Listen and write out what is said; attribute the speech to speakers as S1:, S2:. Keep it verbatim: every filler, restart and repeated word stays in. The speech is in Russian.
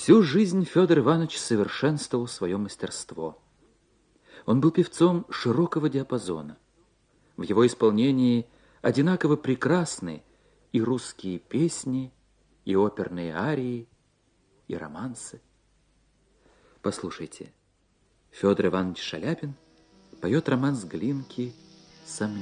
S1: Всю жизнь Федор Иванович совершенствовал свое мастерство. Он был певцом широкого диапазона. В его исполнении одинаково прекрасны и русские песни, и оперные арии, и романсы. Послушайте, Федор Иванович Шаляпин поет романс Глинки «Сомнение».